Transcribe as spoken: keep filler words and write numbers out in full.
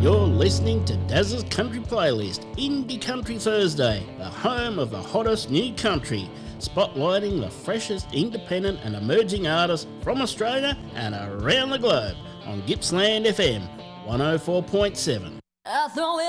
You're listening to Daz's Country Playlist, Indie Country Thursday, the home of the hottest new country, spotlighting the freshest independent and emerging artists from Australia and around the globe on Gippsland F M one oh four point seven.